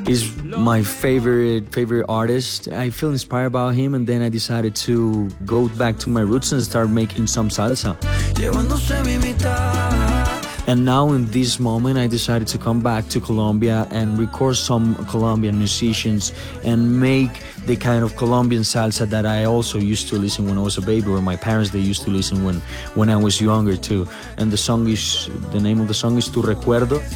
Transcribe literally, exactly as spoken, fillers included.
is my favorite favorite artist. I feel inspired about him, and then I decided to go back to my roots and start making some salsa. And now in this moment, I decided to come back to Colombia and record some Colombian musicians and make the kind of Colombian salsa that I also used to listen when I was a baby, or my parents, they used to listen when, when I was younger too. And the song is, the name of the song is Tu Recuerdo.